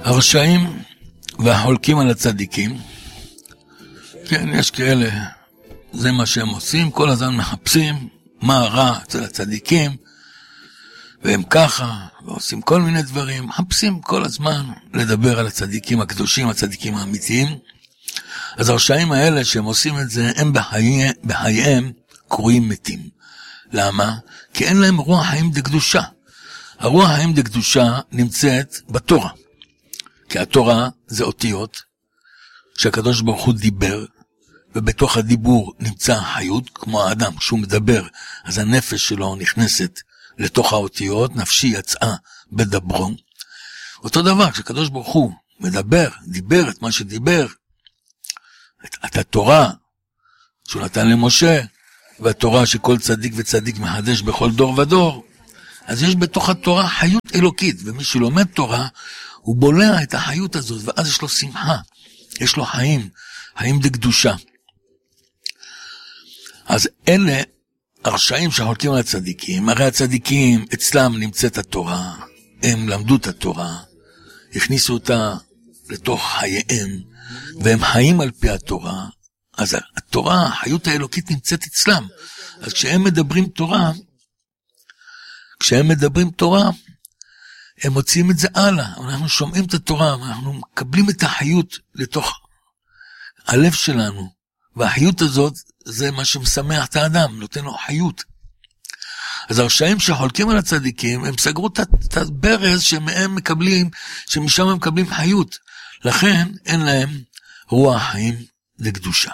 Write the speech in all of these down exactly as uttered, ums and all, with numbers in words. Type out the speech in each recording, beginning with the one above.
הרשעים והחולקים על הצדיקים, כן, יש כאלה, זה מה שהם עושים, כל הזמן מחפשים מה רע אצל הצדיקים, והם ככה, ועושים כל מיני דברים, מחפשים כל הזמן לדבר על הצדיקים הקדושים, הצדיקים האמיתיים. אז הרשעים האלה שהם עושים את זה, הם בחיי, בחייהם קרויים מתים. למה? כי אין להם רוח חיים דקדושה. הרוח חיים דקדושה נמצאת בתורה. כי התורה זה אותיות שהקדוש ברוך הוא דיבר, ובתוך הדיבור נמצא החיות, כמו האדם, כשהוא מדבר, אז הנפש שלו נכנסת לתוך האותיות, נפשי יצאה בדברו. אותו דבר, כשהקדוש ברוך הוא מדבר, דיבר את מה שדיבר, את, את התורה שהוא נתן למשה, והתורה שכל צדיק וצדיק מחדש בכל דור ודור, אז יש בתוך התורה חיות אלוקית, ומי שלומד תורה, הוא בולע את החיות הזאת, ואז יש לו שמחה, יש לו חיים, חיים דקדושה. אז אלה הרשעים שחולקים על הצדיקים, הרי הצדיקים אצלם נמצאת התורה, הם למדו את התורה, הכניסו אותה לתוך חייהם, והם חיים על פי התורה, אז התורה, החיות האלוקית נמצאת אצלם. אז כשהם מדברים תורה, כשהם מדברים תורה, הם מוצאים את זה הלאה. אנחנו שומעים את התורה, אנחנו מקבלים את החיות לתוך הלב שלנו, והחיות הזאת זה מה שמשמח את האדם, נותן לו חיות. אז הרשעים שחולקים על הצדיקים, הם סגרו את הברז שמהם מקבלים, שמשם הם מקבלים חיות. לכן אין להם רוח חיים לקדושה.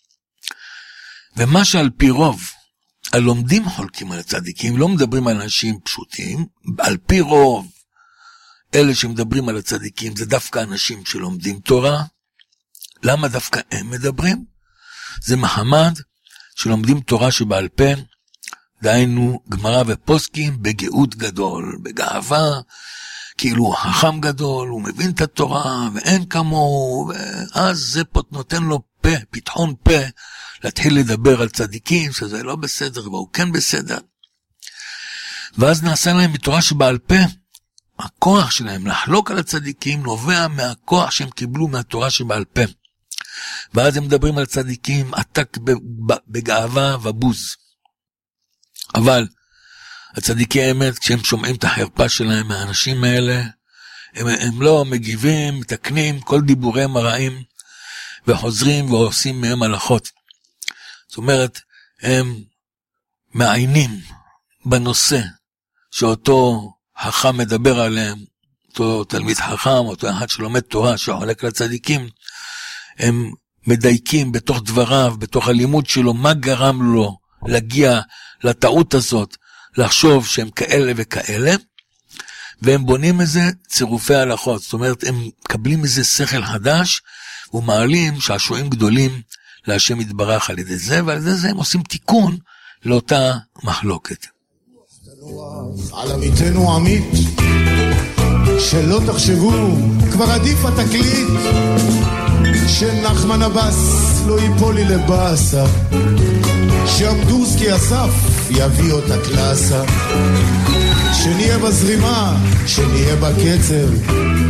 ומה שעל פי רוב, הלומדים חולקים על הצדיקים, לא מדברים על אנשים פשוטים, על פי רוב, אלה שמדברים על הצדיקים, זה דווקא אנשים שלומדים תורה. למה דווקא הם מדברים? זה מחמד שלומדים תורה שבעל פה, דהיינו גמרא ופוסקים בגאות גדול, בגאווה, כאילו הוא חכם גדול, הוא מבין את התורה, ואין כמוהו, ואז זה פה נותן לו פה, פתחון פה, להתחיל לדבר על צדיקים, שזה לא בסדר, והוא כן בסדר. ואז נעשה להם בתורה שבעל פה, הכוח שלהם לחלוק על הצדיקים, נובע מהכוח שהם קיבלו מהתורה שבעל פה. ואז הם מדברים על צדיקים, עתק בגאווה ובוז. אבל הצדיקי האמת, כשהם שומעים את החרפה שלהם מהאנשים האלה, הם, הם לא מגיבים, מתקנים כל דיבוריהם הרעים, וחוזרים ועושים מהם הלכות. זאת אומרת, הם מעיינים בנושא שאותו חכם מדבר עליהם, אותו תלמיד חכם, אותו אחד שלומד תורה, שחולק לצדיקים, הם מדייקים בתוך דבריו, בתוך הלימוד שלו, מה גרם לו להגיע לטעות הזאת, לחשוב שהם כאלה וכאלה, והם בונים איזה צירופי הלכות. זאת אומרת, הם מקבלים איזה שכל חדש, ומעלים שעשועים גדולים להשם יתברך על ידי זה, ועל ידי זה הם עושים תיקון לאותה מחלוקת. על עמיתנו עמית, שלא תחשבו, כבר עדיף התקליט, שנחמן הבס לא ייפול לי לבאסה, שעמדוסקי אסף יביא אותה קלאסה, שנהיה בזרימה, שנהיה בקצב,